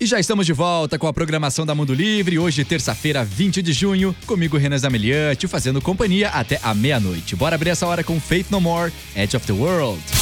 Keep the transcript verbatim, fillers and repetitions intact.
E já estamos de volta com a programação da Mundo Livre, hoje terça-feira, vinte de junho, comigo Renan Zamelian, te fazendo companhia até a meia-noite. Bora abrir essa hora com Faith No More, Edge of the World.